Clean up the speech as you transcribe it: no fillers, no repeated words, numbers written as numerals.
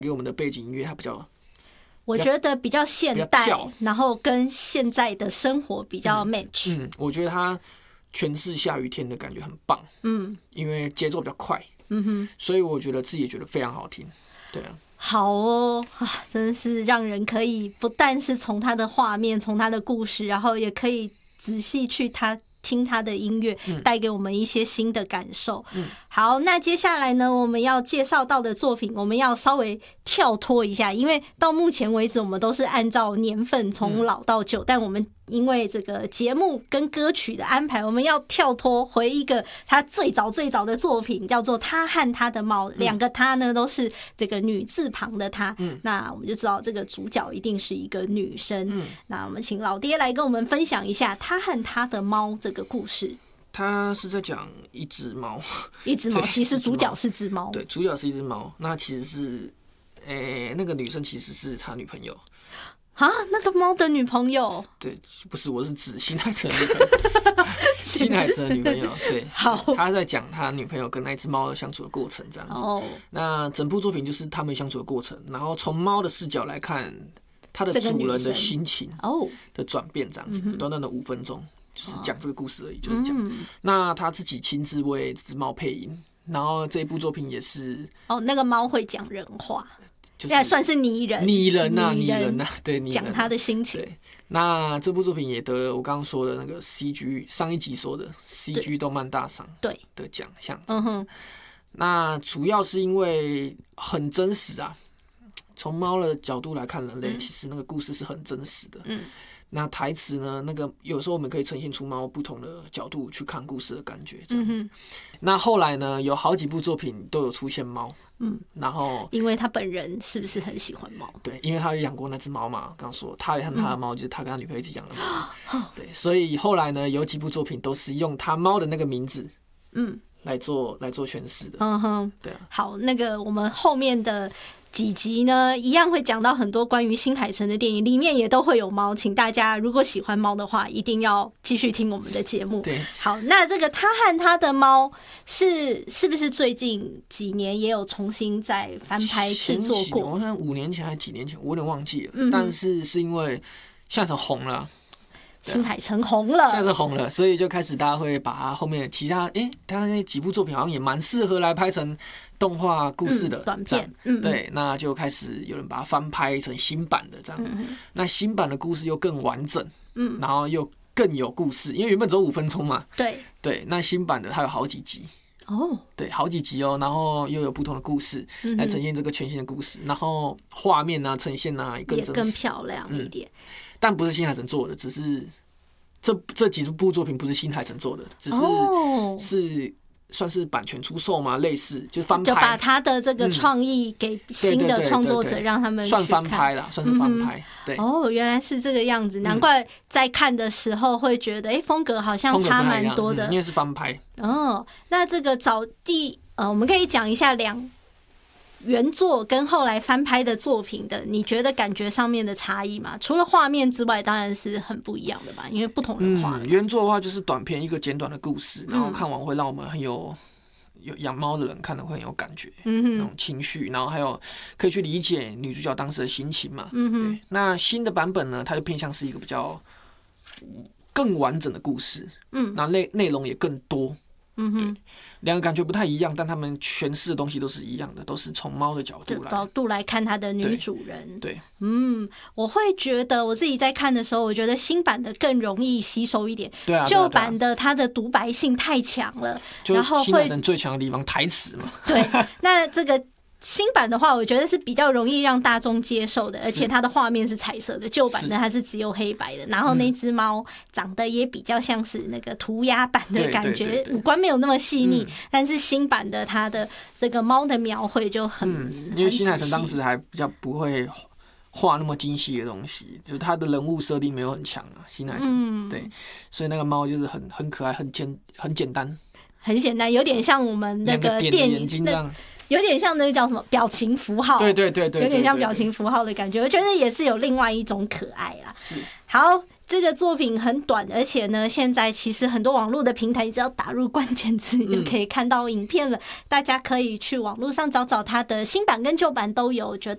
给我们的背景音乐它我觉得比较现代，然后跟现在的生活比较 match。 我觉得它诠释下雨天的感觉很棒。因为节奏比较快。所以我觉得自己也觉得非常好听。对啊。 好哦，真的是让人可以不但是从他的画面，从他的故事，然后也可以仔细去听他的音乐，带给我们一些新的感受。好，那接下来呢，我们要介绍到的作品，我们要稍微跳脱一下，因为到目前为止我们都是按照年份从老到旧，但我们因为这个节目跟歌曲的安排，我们要跳脱回一个他最早的作品，叫做《他和他的猫》。两个他呢都是这个女字旁的他。那我们就知道这个主角一定是一个女生。那我们请老爹来跟我们分享一下《他和他的猫》这个故事。 他是在讲一只猫， 其实主角是只猫。 对，主角是一只猫。那其实是，那个女生其实是他女朋友。 啊，那个猫的女朋友？ 对，不是，我是指新海诚的女朋友。新海诚的女朋友，对， 好， 他在讲他女朋友跟那只猫相处的过程，这样子。那整部作品就是他们相处的过程，然后从猫的视角来看他的主人的心情的转变，这样子，短短的5分钟。就是讲这个故事而已，就是讲。那他自己亲自为这只猫配音，然后这一部作品也是那个猫会讲人话，就是算是拟人啊， 对， 讲他的心情。 对，那这部作品也得我刚刚说的那个 CG 上一集说的 CG 动漫大赏的奖项。那主要是因为很真实啊，从猫的角度来看人类，其实那个故事是很真实的。那台词呢？那个有时候我们可以呈现出猫不同的角度去看故事的感觉，这样子。那后来呢，有好几部作品都有出现猫。然后因为他本人是不是很喜欢猫？ 对，因为他有养过那只猫嘛。刚说他和他的猫就是他跟他女朋友一起养的猫。对，所以后来呢，有几部作品都是用他猫的那个名字，来做诠释的。对啊。好， 那个我们后面的几集呢，一样会讲到很多关于新海诚的电影，里面也都会有猫，请大家如果喜欢猫的话，一定要继续听我们的节目。 对， 好，那这个他和他的猫是不是最近几年也有重新再翻拍制作过？ 我看5年前还是几年前，我有点忘记了。但是因为现在红了。 新海诚红了， 现在是红了，所以就开始大家会把他后面其他他那几部作品好像也蛮适合来拍成动画故事的短片。 对，那就开始有人把它翻拍成新版的这样。那新版的故事又更完整，然后又更有故事，因为原本只有5分钟嘛。对，那新版的它有好几集。对，好几集然后又有不同的故事来呈现这个全新的故事，然后画面啊呈现啊也更真实， 也更漂亮一点。 但不是新海诚做的，只是这几部作品不是新海诚做的，只是是算是版权出售嘛，类似就翻拍， 就把他的这个创意给新的创作者，让他们算翻拍啦，算是翻拍。对， 原来是这个样子，难怪在看的时候会觉得，风格好像差蛮多的， 因为是翻拍。 那这个我们可以讲一下原作跟后来翻拍的作品的，你觉得感觉上面的差异吗？除了画面之外，当然是很不一样的吧，因为不同的画面。 原作的话就是短片，一个简短的故事，然后看完会让我们很有养猫的人看了会很有感觉，那种情绪，然后还有可以去理解女主角当时的心情嘛。对。那新的版本呢，它就偏向是一个比较更完整的故事，那内容也更多。对，两个感觉不太一样，但他们诠释的东西都是一样的，都是从猫的角度来看他的女主人。 对， 我会觉得我自己在看的时候，我觉得新版的更容易吸收一点。 对啊， 旧版的它的独白性太强了，然后新海诚最强的地方台词嘛。 对，那这个新版的话，我觉得是比较容易让大众接受的，而且它的画面是彩色的。旧版的它是只有黑白的，然后那只猫长得也比较像是那个涂鸦版的感觉，五官没有那么细腻。但是新版的它的这个猫的描绘就很因为新海诚当时还比较不会画那么精细的东西，就是他的人物设定没有很强啊。新海诚对，所以那个猫就是很可爱，很简单， 很简单，有点像我们那个电影有点像那个叫什么表情符号， 对， 有点像表情符号的感觉。我觉得也是有另外一种可爱啦。 是， 好，这个作品很短，而且呢，现在其实很多网络的平台，你只要打入关键字，你就可以看到影片了。大家可以去网络上找它的新版跟旧版都有，就